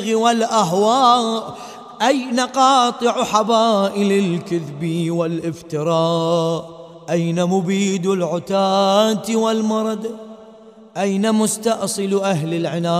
والأهواء؟ أين قاطع حبائل الكذب والافتراء؟ أين مبيد العتاة والمرد؟ أين مستأصل أهل العناد؟